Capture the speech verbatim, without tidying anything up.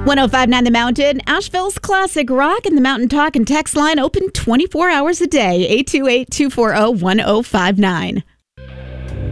one oh five point nine The Mountain, Asheville's classic rock, and the Mountain Talk and text line open twenty-four hours a day. eight two eight, two four zero, one zero five nine.